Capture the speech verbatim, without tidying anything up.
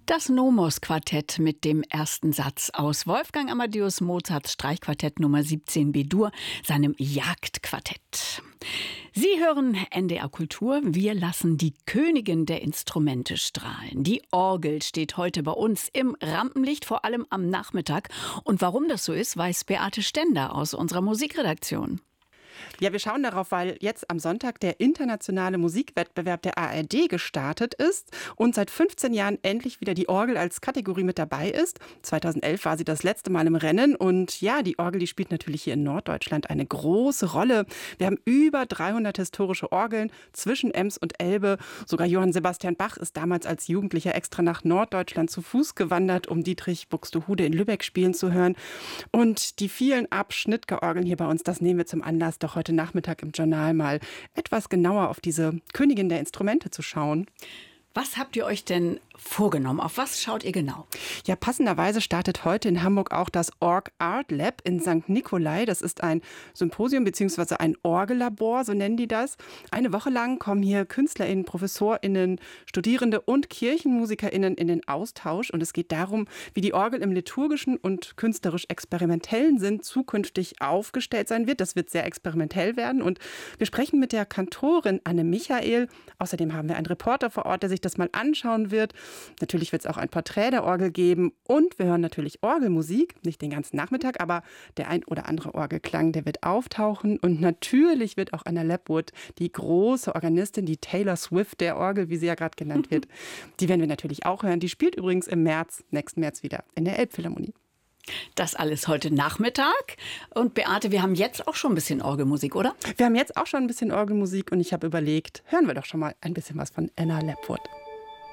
Das Nomos-Quartett mit dem ersten Satz aus Wolfgang Amadeus Mozarts Streichquartett Nummer siebzehn B-Dur, seinem Jagdquartett. Sie hören N D R Kultur. Wir lassen die Königin der Instrumente strahlen. Die Orgel steht heute bei uns im Rampenlicht, vor allem am Nachmittag. Und warum das so ist, weiß Beate Stender aus unserer Musikredaktion. Ja, wir schauen darauf, weil jetzt am Sonntag der internationale Musikwettbewerb der A R D gestartet ist und seit fünfzehn Jahren endlich wieder die Orgel als Kategorie mit dabei ist. zweitausendelf war sie das letzte Mal im Rennen und ja, die Orgel, die spielt natürlich hier in Norddeutschland eine große Rolle. Wir haben über dreihundert historische Orgeln zwischen Ems und Elbe. Sogar Johann Sebastian Bach ist damals als Jugendlicher extra nach Norddeutschland zu Fuß gewandert, um Dietrich Buxtehude in Lübeck spielen zu hören. Und die vielen Abschnittgeorgeln hier bei uns, das nehmen wir zum Anlass, doch heute Nachmittag im Journal mal etwas genauer auf diese Königin der Instrumente zu schauen. Was habt ihr euch denn vorgenommen? Auf was schaut ihr genau? Ja, passenderweise startet heute in Hamburg auch das Org Art Lab in Sankt Nikolai. Das ist ein Symposium bzw. ein Orgellabor, so nennen die das. Eine Woche lang kommen hier KünstlerInnen, ProfessorInnen, Studierende und KirchenmusikerInnen in den Austausch. Und es geht darum, wie die Orgel im liturgischen und künstlerisch-experimentellen Sinn zukünftig aufgestellt sein wird. Das wird sehr experimentell werden. Und wir sprechen mit der Kantorin Anne Michael. Außerdem haben wir einen Reporter vor Ort, der sich das mal anschauen wird. Natürlich wird es auch ein Porträt der Orgel geben und wir hören natürlich Orgelmusik, nicht den ganzen Nachmittag, aber der ein oder andere Orgelklang, der wird auftauchen und natürlich wird auch Anna Lepwood, die große Organistin, die Taylor Swift der Orgel, wie sie ja gerade genannt wird, die werden wir natürlich auch hören. Die spielt übrigens im März, nächsten März wieder in der Elbphilharmonie. Das alles heute Nachmittag. Und Beate, wir haben jetzt auch schon ein bisschen Orgelmusik, oder? Wir haben jetzt auch schon ein bisschen Orgelmusik und ich habe überlegt, hören wir doch schon mal ein bisschen was von Anna Lepwood.